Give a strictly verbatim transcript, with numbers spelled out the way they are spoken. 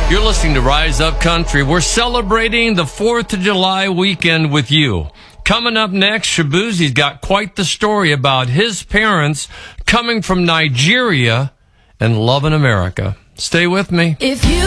You're listening to Rise Up Country. We're celebrating the fourth of July weekend with you. Coming up next, Shabuzi's got quite the story about his parents coming from Nigeria and loving America. Stay with me. If you